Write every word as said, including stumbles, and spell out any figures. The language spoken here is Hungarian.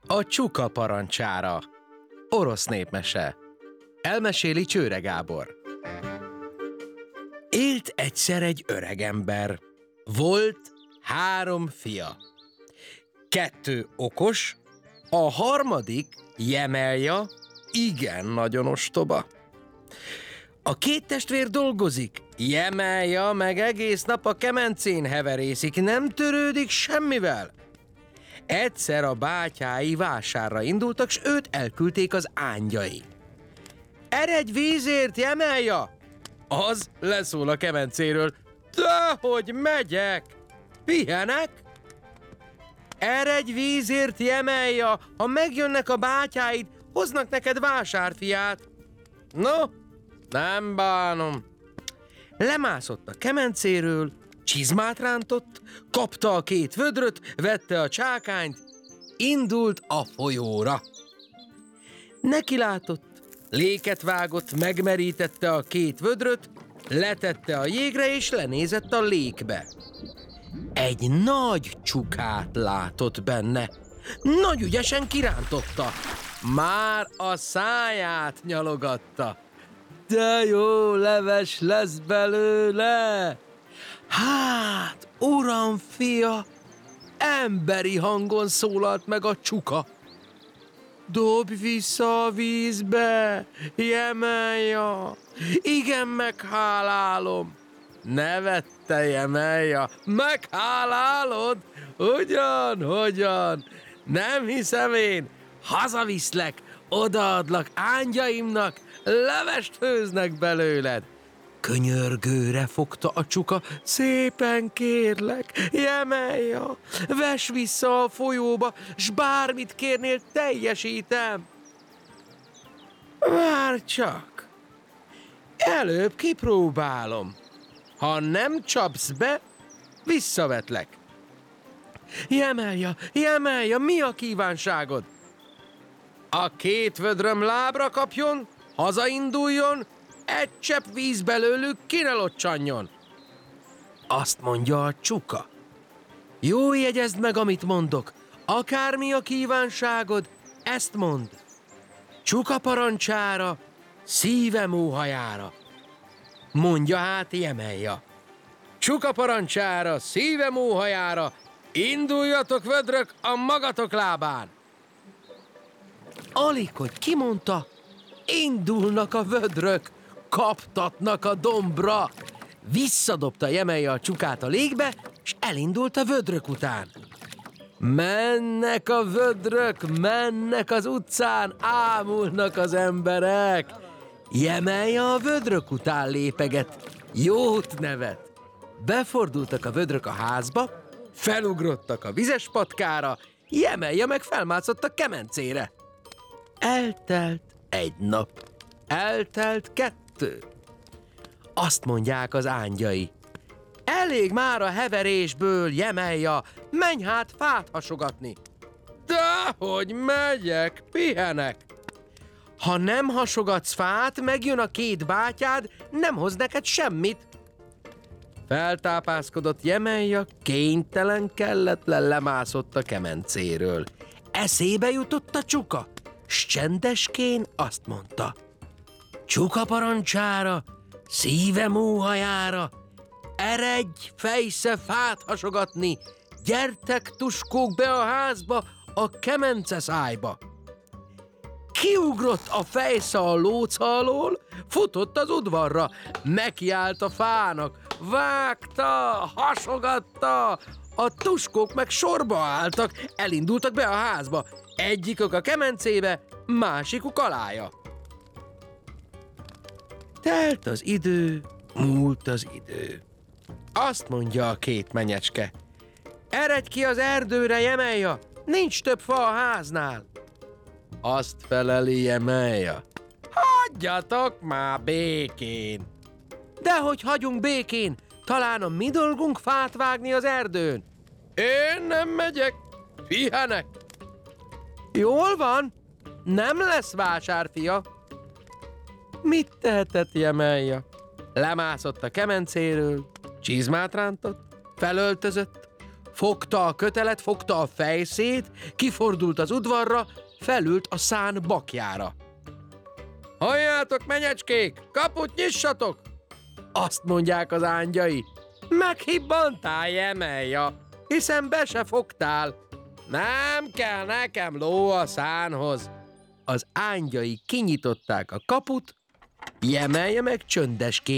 A csuka parancsára. Orosz népmese. Elmeséli Csőre Gábor. Élt egyszer egy öregember. Volt három fia. Kettő okos, a harmadik, Jemelja, igen nagyon ostoba. A két testvér dolgozik, Jemelja meg egész nap a kemencén heverészik, nem törődik semmivel. Egyszer a bátyái vásárra indultak, s őt elküldték az ángyai. Eredj vízért, Jemelja! Az leszól a kemencéről. Dehogy megyek! Pihenek? Eredj vízért, Jemelja! Ha megjönnek a bátyáid, hoznak neked vásárfiát. No, nem bánom. Lemászott a kemencéről, csizmát rántott, kapta a két vödröt, vette a csákányt, indult a folyóra. Nekilátott, léket vágott, megmerítette a két vödröt, letette a jégre és lenézett a lékbe. Egy nagy csukát látott benne. Nagy ügyesen kirántotta. Már a száját nyalogatta. De jó leves lesz belőle! Hát, uram fia, emberi hangon szólalt meg a csuka. Dobj vissza a vízbe, Jemelja! Igen, meghálálom! Nevette Jemelja. Meghálálod? Hogyan, hogyan? Nem hiszem én. Hazaviszlek, odaadlak ángyaimnak, levest főznek belőled. Könyörgőre fogta a csuka. Szépen kérlek, Jemelja, vess vissza a folyóba, s bármit kérnél, teljesítem. Várj csak, előbb kipróbálom. Ha nem csapsz be, visszavetlek. Jemelja, Jemelja, mi a kívánságod? A két vödröm lábra kapjon, hazainduljon, egy csepp víz belőlük ki ne locsanjon. Azt mondja a csuka. Jó, jegyezd meg, amit mondok. Akármi a kívánságod, ezt mondd. Csuka parancsára, szívem óhajára. Mondja hát Jemelja. Csuka parancsára, szívem óhajára, induljatok vödrök a magatok lábán. Alig, hogy kimondta, indulnak a vödrök, kaptatnak a dombra. Visszadobta Jemelja a csukát a légbe, és elindult a vödrök után. Mennek a vödrök, mennek az utcán, ámulnak az emberek. Jemelja a vödrök után lépeget, jót nevet. Befordultak a vödrök a házba, felugrottak a vizes patkára, Jemelja meg felmászott a kemencére. Eltelt egy nap, eltelt kettő. Azt mondják az ángyai. Elég már a heverésből, Jemelja, menj hát fát hasogatni. Dehogy megyek, pihenek. Ha nem hasogatsz fát, megjön a két bátyád, nem hoz neked semmit. Feltápászkodott Jemelja, kénytelen, kelletlen lemászott a kemencéről. Eszébe jutott a csuka, s csendeskén azt mondta. Csuka parancsára, szívem óhajára, eredj fejsze fát hasogatni, gyertek tuskók be a házba, a kemence szájba. Kiugrott a fejsze a lóca alól, futott az udvarra, nekiállt a fának, vágta, hasogatta, a tuskók meg sorba álltak, elindultak be a házba, egyikük a kemencébe, másikuk alája. Telt az idő, múlt az idő. Azt mondja a két menyecske. Eredj ki az erdőre, Jemelja, nincs több fa a háznál. Azt feleli Jemelja. Hagyjatok már békén. Dehogy hagyunk békén, talán a mi dolgunk fát vágni az erdőn. Én nem megyek, pihenek. Jól van, nem lesz vásárfia. Mit tehetett Jemelja? Lemászott a kemencéről, csizmát rántott, felöltözött, Fogta a kötelet, fogta a fejszét, kifordult az udvarra, felült a szán bakjára. Halljátok, menyecskék, kaput nyissatok! Azt mondják az ángyai. Meghibbantál, Jemelja, hiszen be se fogtál. Nem kell nekem ló a szánhoz. Az ángyai kinyitották a kaput, Jemelje meg csöndesként